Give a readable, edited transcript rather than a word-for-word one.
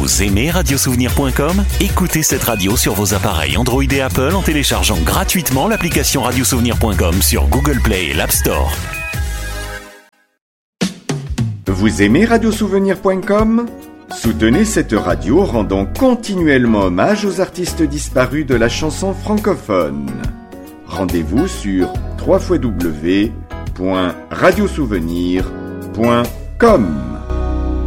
Vous aimez radiosouvenir.com ? Écoutez cette radio sur vos appareils Android et Apple en téléchargeant gratuitement l'application radiosouvenir.com sur Google Play et l'App Store. Vous aimez radiosouvenir.com ? Soutenez cette radio rendant continuellement hommage aux artistes disparus de la chanson francophone. Rendez-vous sur www.radiosouvenir.com.